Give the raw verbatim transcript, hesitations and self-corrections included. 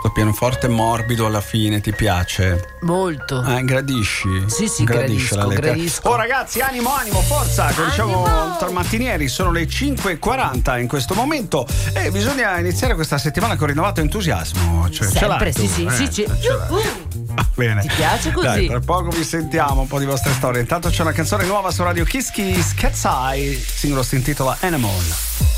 questo pianoforte morbido alla fine ti piace? Molto. Eh, gradisci? Sì, sì, Gradisci gradisco, la lettera. gradisco. Oh ragazzi, animo, animo, forza, come diciamo tra mattinieri, sono le cinque e quaranta in questo momento e bisogna iniziare questa settimana con rinnovato entusiasmo. Cioè, ce Sempre, l'hai sì, tu, sì, eh? sì, sì. Ce l'hai. Va bene. Ti piace così? Dai, tra poco vi sentiamo un po' di vostre storie. Intanto c'è una canzone nuova su Radio Kiss Kiss, Cat's Eye, il singolo si intitola Animal.